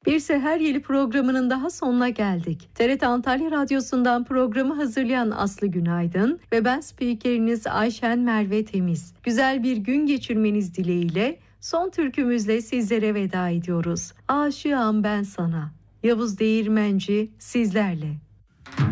Bir Seher Yeli programının daha sonuna geldik. TRT Antalya Radyosu'ndan programı hazırlayan Aslı Günaydın ve ben spikeriniz Ayşen Merve Temiz. Güzel bir gün geçirmeniz dileğiyle son türkümüzle sizlere veda ediyoruz. Aşığım ben sana. Yavuz Değirmenci sizlerle.